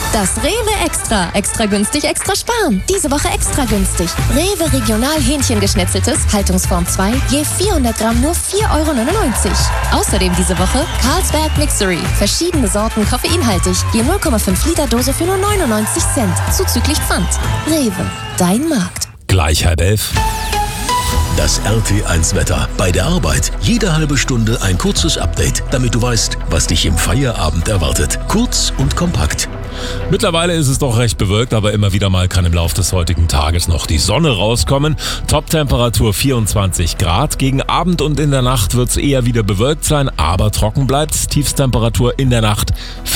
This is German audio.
Das Rewe Extra. Extra günstig, extra sparen. Diese Woche extra günstig. Rewe Regional Hähnchengeschnetzeltes, Haltungsform 2, je 400 Gramm nur 4,99 €. Außerdem diese Woche Carlsberg Mixery. Verschiedene Sorten koffeinhaltig. Je 0,5 Liter Dose für nur 99 Cent. Zuzüglich Pfand. Rewe, dein Markt. Gleich 10:30. Das RT1-Wetter. Bei der Arbeit jede halbe Stunde ein kurzes Update, damit du weißt, was dich im Feierabend erwartet. Kurz und kompakt. Mittlerweile ist es doch recht bewölkt, aber immer wieder mal kann im Laufe des heutigen Tages noch die Sonne rauskommen. Top-Temperatur 24 Grad. Gegen Abend und in der Nacht wird es eher wieder bewölkt sein, aber trocken bleibt. Tiefsttemperatur in der Nacht